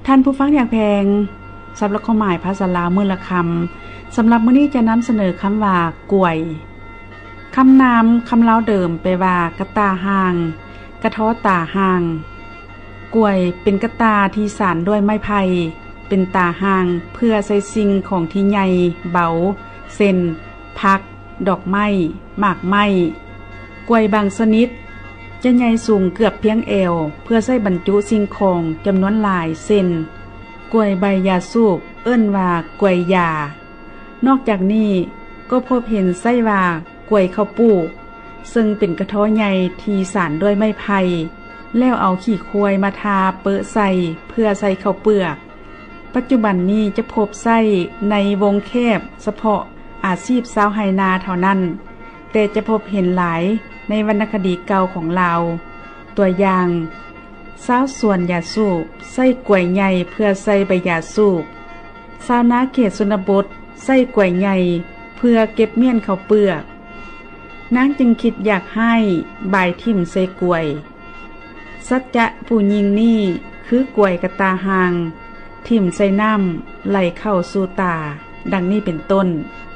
ท่านผู้ฟังอยากแพงสำหรับความหมายภาษาลาวมื้อละคำสำหรับมื้อนี้จะนำเสนอคำว่ากล้วยคำนามคำลาวเดิมแปลว่ากระตาห่างกระท้อตาห่างกล้วยเป็นกระตาที่สานด้วยไม้ไผ่เป็นตาห่างเพื่อใส่สิ่งของที่ใหญ่เบาเส้นผักดอกไม้หมากไม้กล้วยบางชนิดจะใหญ่สูงเกือบเพียงเอวเพื่อใส่บรรจุสิ่งของจำนวนหลายเส้นกล้วยใบยาสูบเอิ้นว่ากล้วยยานอกจากนี้ก็พบเห็นไส้ว่ากล้วยข้าวปูซึ่งเป็นกระท้อใหญ่ที่สานด้วยไม้ไผ่แล้วเอาขี้ควายมาทาเปอะใส่เพื่อใส่ข้าวเปลือกปัจจุบันนี้จะพบไส้ในวงแคบเฉพาะอาชีพชาวไหนาเท่านั้นแต่จะพบเห็นหลายในวรรณคดีเก่าของลาวตัวอย่างชาวสวนยาสูบใส่กล้วยใหญ่เพื่อใส่ใบยาสูบชาวนาเขตชนบทใส่กล้วยใหญ่เพื่อเก็บเมี่ยนข้าวเปลือกนางจึงคิดอยากให้บายทิ่มใส่กล้วยสัจจะผู้หญิงนี่คือกล้วยกระตาหางทิ่มใส่น้ำไหลเข้าสู่ตาดังนี้เป็นต้น